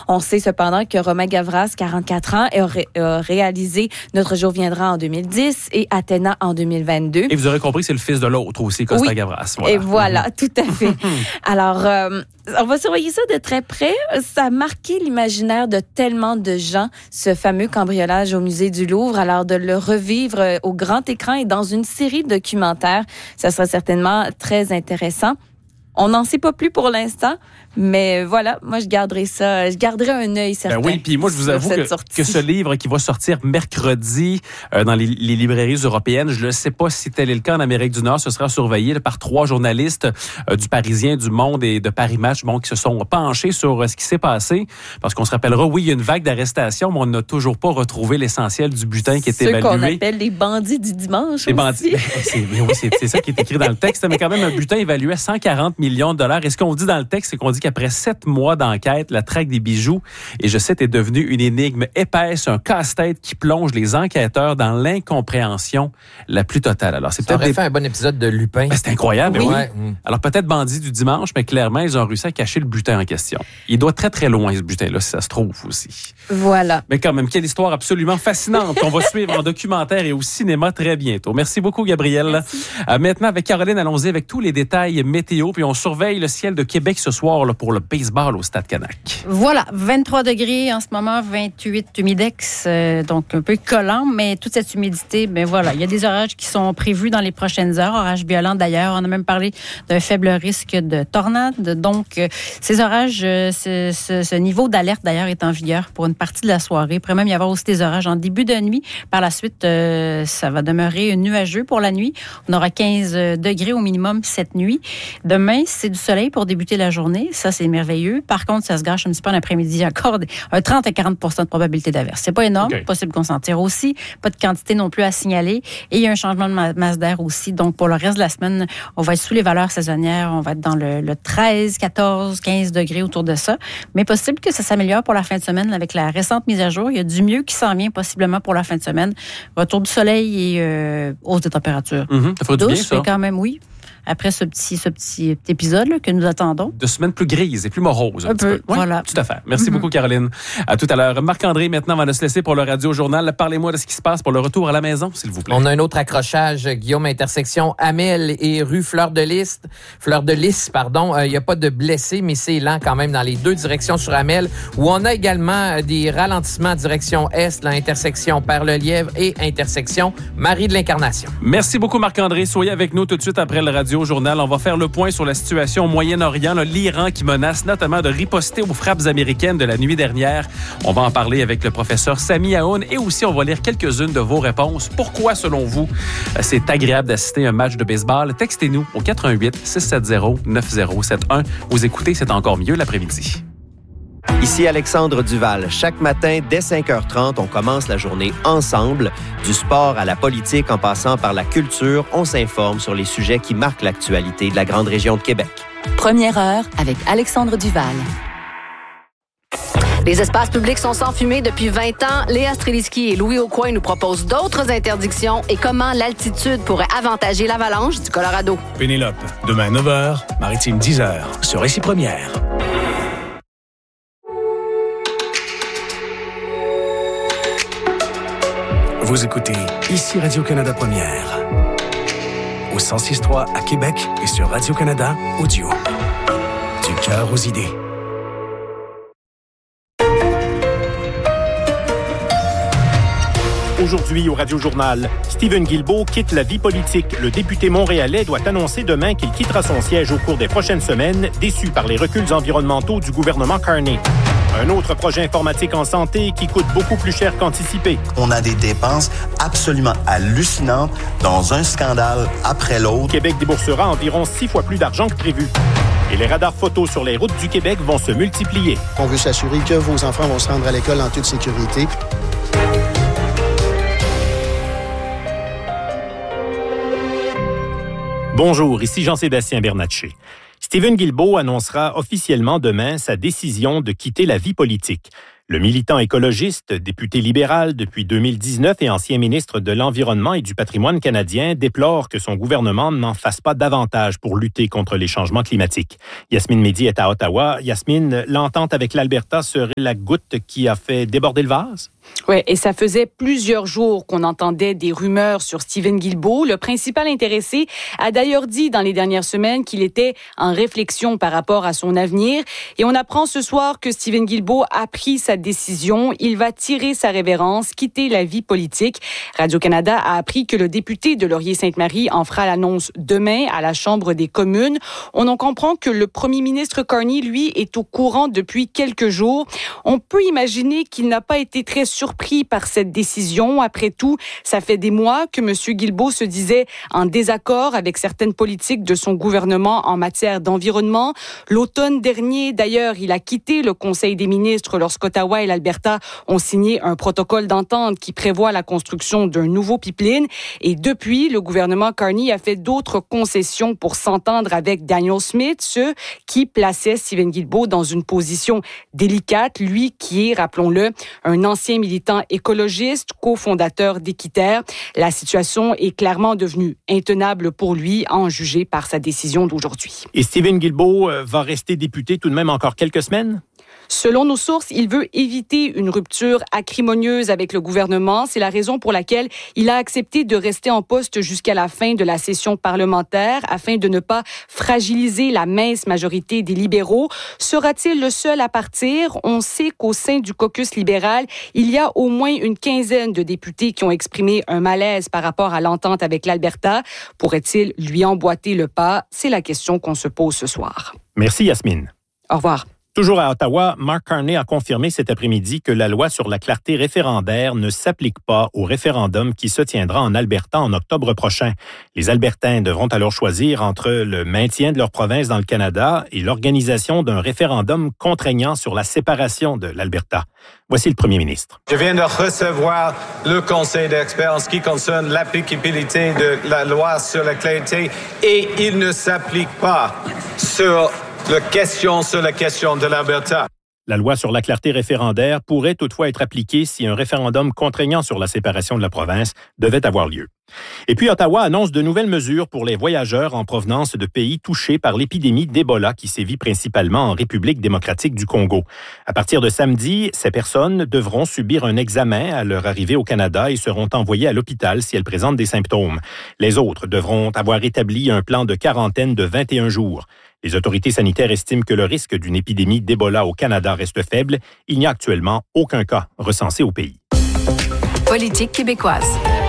On sait cependant que Romain Gavras, 44 ans, a réalisé Notre jour viendra en 2010 et Athéna en 2022. Et vous aurez compris, c'est le fils de l'autre aussi, Costa oui. Gavras. Voilà. Et voilà, tout à fait. Alors, on va surveiller ça de très près. Ça a marqué l'imaginaire de tellement de gens, ce fameux cambriolage au musée du Louvre. Alors, de le revivre au grand écran et dans une série de documentaires, ça sera certainement très intéressant. On n'en sait pas plus pour l'instant, mais voilà, moi je garderai un œil certain. Oui, puis moi je vous avoue que ce livre qui va sortir mercredi dans les librairies européennes, je ne sais pas si tel est le cas en Amérique du Nord, ce sera surveillé par 3 journalistes du Parisien, du Monde et de Paris Match, qui se sont penchés sur ce qui s'est passé, parce qu'on se rappellera, oui, il y a une vague d'arrestations, mais on n'a toujours pas retrouvé l'essentiel du butin qui est évalué. Ceux qu'on appelle les bandits du dimanche. Les bandits, c'est ça qui est écrit dans le texte, mais quand même un butin évalué à 140 millions de dollars. Et ce qu'on dit dans le texte, c'est qu'on dit qu'après 7 mois d'enquête, la traque des bijoux, et je cite, est devenue une énigme épaisse, un casse-tête qui plonge les enquêteurs dans l'incompréhension la plus totale. Alors, c'est peut-être fait un bon épisode de Lupin. C'est incroyable, oui. Ouais. Alors, peut-être bandits du dimanche, mais clairement, ils ont réussi à cacher le butin en question. Il doit très, très loin, ce butin-là, si ça se trouve aussi. Voilà. Mais quand même, quelle histoire absolument fascinante qu'on va suivre en documentaire et au cinéma très bientôt. Merci beaucoup, Gabrielle. Maintenant, avec Caroline, allons-y avec tous les détails météo, puis on surveille le ciel de Québec ce soir là, pour le baseball au Stade Canac. Voilà, 23 degrés en ce moment, 28 humidex, donc un peu collant, mais toute cette humidité, voilà, il y a des orages qui sont prévus dans les prochaines heures, orages violents d'ailleurs. On a même parlé d'un faible risque de tornade. Donc, ces orages, ce niveau d'alerte d'ailleurs est en vigueur pour une partie de la soirée. Il pourrait même y avoir aussi des orages en début de nuit. Par la suite, ça va demeurer nuageux pour la nuit. On aura 15 degrés au minimum cette nuit. Demain, c'est du soleil pour débuter la journée. Ça, c'est merveilleux. Par contre, ça se gâche un petit peu en après-midi. Encore un 30 à 40 % de probabilité d'averse. C'est pas énorme. Okay. Possible qu'on s'en tire aussi. Pas de quantité non plus à signaler. Et il y a un changement de masse d'air aussi. Donc, pour le reste de la semaine, on va être sous les valeurs saisonnières. On va être dans le 13, 14, 15 degrés autour de ça. Mais possible que ça s'améliore pour la fin de semaine avec la récente mise à jour. Il y a du mieux qui s'en vient possiblement pour la fin de semaine. Retour du soleil et hausse des températures. Ça ferait du bien, ça. Mais quand même, oui. Après ce petit épisode là, que nous attendons. De semaines plus grises et plus moroses. Un peu, oui, voilà. Tout à fait. Merci beaucoup, Caroline. À tout à l'heure. Marc-André, maintenant, va nous laisser pour le Radio Journal. Parlez-moi de ce qui se passe pour le retour à la maison, s'il vous plaît. On a un autre accrochage, Guillaume, intersection Amel et rue Fleur de Lys. Il n'y a pas de blessés, mais c'est lent quand même dans les 2 directions sur Amel, où on a également des ralentissements direction Est, l'intersection Père-le-Lièvre et intersection Marie de l'Incarnation. Merci beaucoup, Marc-André. Soyez avec nous tout de suite après le Radio Journal. On va faire le point sur la situation au Moyen-Orient, l'Iran qui menace notamment de riposter aux frappes américaines de la nuit dernière. On va en parler avec le professeur Sami Aoun et aussi on va lire quelques-unes de vos réponses. Pourquoi, selon vous, c'est agréable d'assister à un match de baseball? Textez-nous au 418-670-9071. Vous écoutez, c'est encore mieux l'après-midi. Ici Alexandre Duval. Chaque matin, dès 5h30, on commence la journée ensemble. Du sport à la politique, en passant par la culture, on s'informe sur les sujets qui marquent l'actualité de la grande région de Québec. Première heure avec Alexandre Duval. Les espaces publics sont sans fumée depuis 20 ans. Léa Streliski et Louis Aucoin nous proposent d'autres interdictions et comment l'altitude pourrait avantager l'avalanche du Colorado. Pénélope, demain 9h, Maritime 10h, sur Récit Première. Vous écoutez ici Radio-Canada Première. Au 106.3 à Québec et sur Radio-Canada Audio. Du cœur aux idées. Aujourd'hui, au Radio Journal, Stephen Guilbeault quitte la vie politique. Le député montréalais doit annoncer demain qu'il quittera son siège au cours des prochaines semaines, déçu par les reculs environnementaux du gouvernement Carney. Un autre projet informatique en santé qui coûte beaucoup plus cher qu'anticipé. On a des dépenses absolument hallucinantes dans un scandale après l'autre. Québec déboursera environ 6 fois plus d'argent que prévu. Et les radars photos sur les routes du Québec vont se multiplier. On veut s'assurer que vos enfants vont se rendre à l'école en toute sécurité. Bonjour, ici Jean-Sébastien Bernatchez. Stephen Guilbeault annoncera officiellement demain sa décision de quitter la vie politique. Le militant écologiste, député libéral depuis 2019 et ancien ministre de l'Environnement et du Patrimoine canadien, déplore que son gouvernement n'en fasse pas davantage pour lutter contre les changements climatiques. Yasmine Mehdi est à Ottawa. Yasmine, l'entente avec l'Alberta serait la goutte qui a fait déborder le vase? Oui, et ça faisait plusieurs jours qu'on entendait des rumeurs sur Stephen Guilbeault. Le principal intéressé a d'ailleurs dit dans les dernières semaines qu'il était en réflexion par rapport à son avenir. Et on apprend ce soir que Stephen Guilbeault a pris sa décision. Il va tirer sa révérence, quitter la vie politique. Radio-Canada a appris que le député de Laurier-Sainte-Marie en fera l'annonce demain à la Chambre des communes. On en comprend que le premier ministre Carney, lui, est au courant depuis quelques jours. On peut imaginer qu'il n'a pas été très surpris par cette décision. Après tout, ça fait des mois que M. Guilbeault se disait en désaccord avec certaines politiques de son gouvernement en matière d'environnement. L'automne dernier, d'ailleurs, il a quitté le Conseil des ministres lorsqu'Ottawa et l'Alberta ont signé un protocole d'entente qui prévoit la construction d'un nouveau pipeline. Et depuis, le gouvernement Carney a fait d'autres concessions pour s'entendre avec Daniel Smith, ce qui plaçait Stephen Guilbeault dans une position délicate, lui qui est, rappelons-le, un ancien militant écologiste, cofondateur d'Équiterre. La situation est clairement devenue intenable pour lui, à en juger par sa décision d'aujourd'hui. Et Stephen Guilbeault va rester député tout de même encore quelques semaines? Selon nos sources, il veut éviter une rupture acrimonieuse avec le gouvernement. C'est la raison pour laquelle il a accepté de rester en poste jusqu'à la fin de la session parlementaire afin de ne pas fragiliser la mince majorité des libéraux. Sera-t-il le seul à partir? On sait qu'au sein du caucus libéral, il y a au moins une quinzaine de députés qui ont exprimé un malaise par rapport à l'entente avec l'Alberta. Pourrait-il lui emboîter le pas? C'est la question qu'on se pose ce soir. Merci Yasmine. Au revoir. Toujours à Ottawa, Mark Carney a confirmé cet après-midi que la loi sur la clarté référendaire ne s'applique pas au référendum qui se tiendra en Alberta en octobre prochain. Les Albertains devront alors choisir entre le maintien de leur province dans le Canada et l'organisation d'un référendum contraignant sur la séparation de l'Alberta. Voici le premier ministre. Je viens de recevoir le conseil d'experts en ce qui concerne l'applicabilité de la loi sur la clarté et il ne s'applique pas sur la question de l'Alberta. La loi sur la clarté référendaire pourrait toutefois être appliquée si un référendum contraignant sur la séparation de la province devait avoir lieu. Et puis, Ottawa annonce de nouvelles mesures pour les voyageurs en provenance de pays touchés par l'épidémie d'Ebola qui sévit principalement en République démocratique du Congo. À partir de samedi, ces personnes devront subir un examen à leur arrivée au Canada et seront envoyées à l'hôpital si elles présentent des symptômes. Les autres devront avoir établi un plan de quarantaine de 21 jours. Les autorités sanitaires estiment que le risque d'une épidémie d'Ebola au Canada reste faible. Il n'y a actuellement aucun cas recensé au pays. Politique québécoise.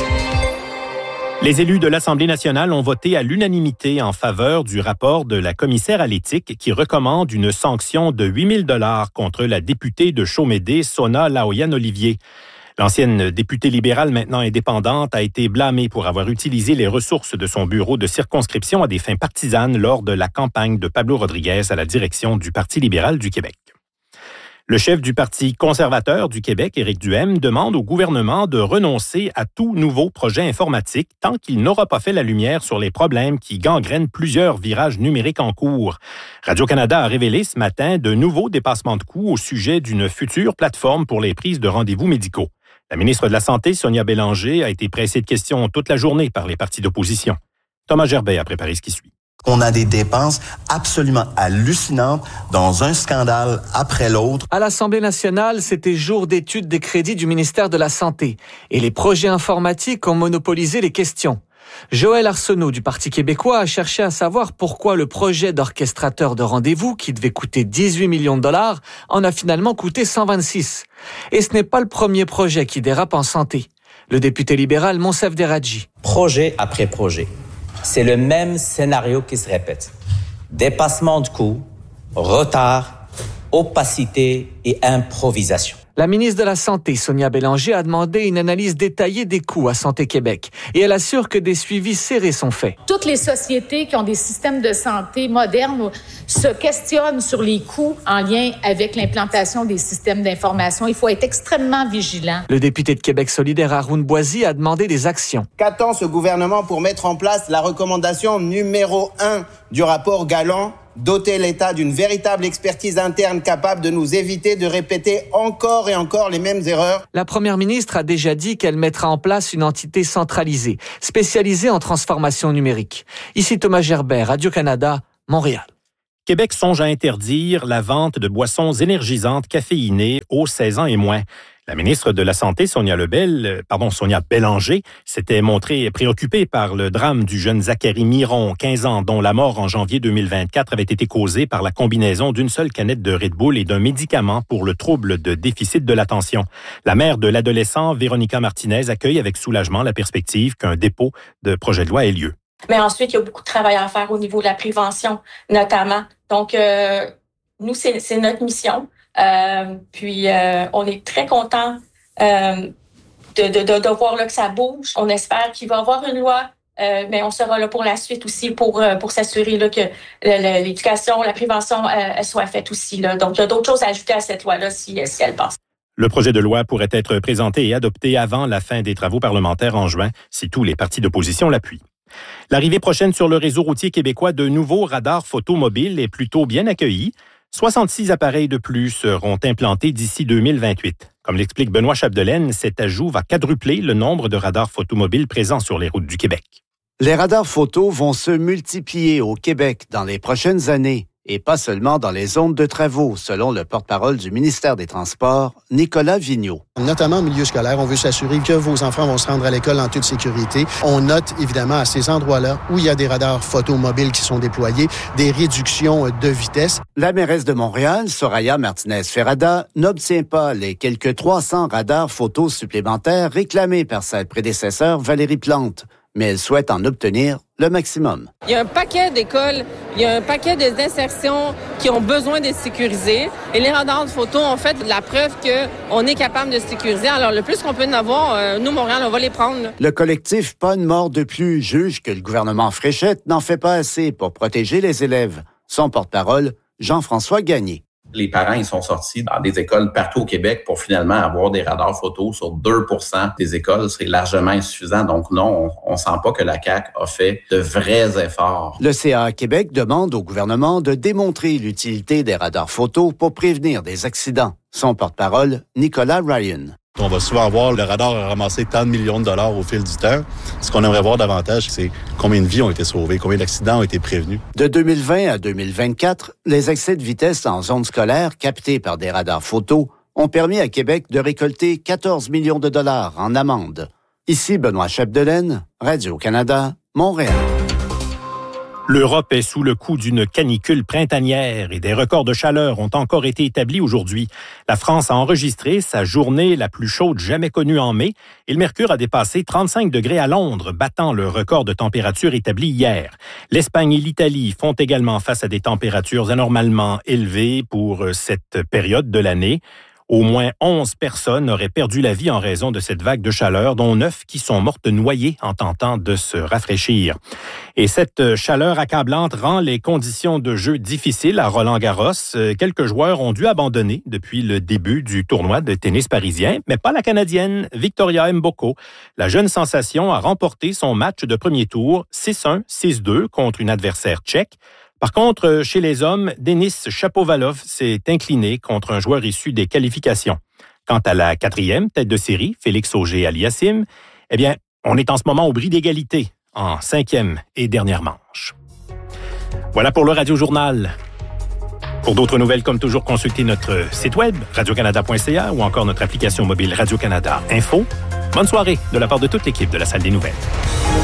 Les élus de l'Assemblée nationale ont voté à l'unanimité en faveur du rapport de la commissaire à l'éthique qui recommande une sanction de 8 000 $ contre la députée de Chaumédé, Sona Laoyan-Olivier. L'ancienne députée libérale, maintenant indépendante, a été blâmée pour avoir utilisé les ressources de son bureau de circonscription à des fins partisanes lors de la campagne de Pablo Rodriguez à la direction du Parti libéral du Québec. Le chef du Parti conservateur du Québec, Éric Duhaime, demande au gouvernement de renoncer à tout nouveau projet informatique tant qu'il n'aura pas fait la lumière sur les problèmes qui gangrènent plusieurs virages numériques en cours. Radio-Canada a révélé ce matin de nouveaux dépassements de coûts au sujet d'une future plateforme pour les prises de rendez-vous médicaux. La ministre de la Santé, Sonia Bélanger, a été pressée de questions toute la journée par les partis d'opposition. Thomas Gerbet a préparé ce qui suit. On a des dépenses absolument hallucinantes dans un scandale après l'autre. À l'Assemblée nationale, c'était jour d'étude des crédits du ministère de la Santé. Et les projets informatiques ont monopolisé les questions. Joël Arsenault du Parti québécois a cherché à savoir pourquoi le projet d'orchestrateur de rendez-vous, qui devait coûter 18 millions de $, en a finalement coûté 126. Et ce n'est pas le premier projet qui dérape en santé. Le député libéral Monsef Deradji. Projet après projet. C'est le même scénario qui se répète. Dépassement de coûts, retard, opacité et improvisation. La ministre de la Santé, Sonia Bélanger, a demandé une analyse détaillée des coûts à Santé Québec. Et elle assure que des suivis serrés sont faits. Toutes les sociétés qui ont des systèmes de santé modernes se questionnent sur les coûts en lien avec l'implantation des systèmes d'information. Il faut être extrêmement vigilant. Le député de Québec solidaire, Haroun Boisy, a demandé des actions. Qu'attend ce gouvernement pour mettre en place la recommandation numéro 1 du rapport Galland, doter l'État d'une véritable expertise interne capable de nous éviter de répéter encore et encore les mêmes erreurs. La première ministre a déjà dit qu'elle mettra en place une entité centralisée, spécialisée en transformation numérique. Ici Thomas Gerbert, Radio-Canada, Montréal. Québec songe à interdire la vente de boissons énergisantes caféinées aux 16 ans et moins. La ministre de la Santé, Sonia Bélanger, s'était montrée préoccupée par le drame du jeune Zachary Miron, 15 ans, dont la mort en janvier 2024 avait été causée par la combinaison d'une seule canette de Red Bull et d'un médicament pour le trouble de déficit de l'attention. La mère de l'adolescent, Véronica Martinez, accueille avec soulagement la perspective qu'un dépôt de projet de loi ait lieu. Mais ensuite, il y a beaucoup de travail à faire au niveau de la prévention, notamment. Donc, nous, c'est notre mission. Puis on est très content de voir là, que ça bouge. On espère qu'il va y avoir une loi, mais on sera là pour la suite aussi pour s'assurer là, que l'éducation, la prévention soit faite aussi. Là. Donc, il y a d'autres choses à ajouter à cette loi-là si elle passe. Le projet de loi pourrait être présenté et adopté avant la fin des travaux parlementaires en juin, si tous les partis d'opposition l'appuient. L'arrivée prochaine sur le réseau routier québécois de nouveaux radars photomobiles est plutôt bien accueillie. 66 appareils de plus seront implantés d'ici 2028. Comme l'explique Benoît Chapdelaine, cet ajout va quadrupler le nombre de radars photomobiles présents sur les routes du Québec. Les radars photo vont se multiplier au Québec dans les prochaines années et pas seulement dans les zones de travaux, selon le porte-parole du ministère des Transports, Nicolas Vigneault. Notamment au milieu scolaire, on veut s'assurer que vos enfants vont se rendre à l'école en toute sécurité. On note évidemment à ces endroits-là où il y a des radars photomobiles qui sont déployés, des réductions de vitesse. La mairesse de Montréal, Soraya Martinez-Ferrada, n'obtient pas les quelques 300 radars photos supplémentaires réclamés par sa prédécesseur Valérie Plante, mais elle souhaite en obtenir le maximum. Il y a un paquet d'écoles, il y a un paquet d'insertions qui ont besoin d'être sécurisées. Et les radars de photo ont fait la preuve qu'on est capable de sécuriser. Alors, le plus qu'on peut en avoir, nous, Montréal, on va les prendre. Là. Le collectif Pas une mort de plus juge que le gouvernement Fréchette n'en fait pas assez pour protéger les élèves. Son porte-parole, Jean-François Gagné. Les parents, ils sont sortis dans des écoles partout au Québec pour finalement avoir des radars photos sur 2% des écoles. C'est largement insuffisant. Donc non, on sent pas que la CAQ a fait de vrais efforts. Le CA Québec demande au gouvernement de démontrer l'utilité des radars photos pour prévenir des accidents. Son porte-parole, Nicolas Ryan. On va souvent voir le radar a ramassé tant de millions de dollars au fil du temps. Ce qu'on aimerait voir davantage, c'est combien de vies ont été sauvées, combien d'accidents ont été prévenus. De 2020 à 2024, les excès de vitesse en zone scolaire captés par des radars photos ont permis à Québec de récolter 14 millions de dollars en amende. Ici Benoît Chapdelaine, Radio-Canada, Montréal. L'Europe est sous le coup d'une canicule printanière et des records de chaleur ont encore été établis aujourd'hui. La France a enregistré sa journée la plus chaude jamais connue en mai et le mercure a dépassé 35 degrés à Londres, battant le record de température établi hier. L'Espagne et l'Italie font également face à des températures anormalement élevées pour cette période de l'année. Au moins 11 personnes auraient perdu la vie en raison de cette vague de chaleur, dont 9 qui sont mortes noyées en tentant de se rafraîchir. Et cette chaleur accablante rend les conditions de jeu difficiles à Roland-Garros. Quelques joueurs ont dû abandonner depuis le début du tournoi de tennis parisien, mais pas la Canadienne Victoria Mboko. La jeune sensation a remporté son match de premier tour 6-1, 6-2 contre une adversaire tchèque. Par contre, chez les hommes, Denis Shapovalov s'est incliné contre un joueur issu des qualifications. Quant à la quatrième tête de série, Félix Auger-Aliassime, eh bien, on est en ce moment au bris d'égalité, en 5e et dernière manche. Voilà pour le Radio-Journal. Pour d'autres nouvelles, comme toujours, consultez notre site web, radiocanada.ca ou encore notre application mobile Radio-Canada Info. Bonne soirée de la part de toute l'équipe de la Salle des Nouvelles.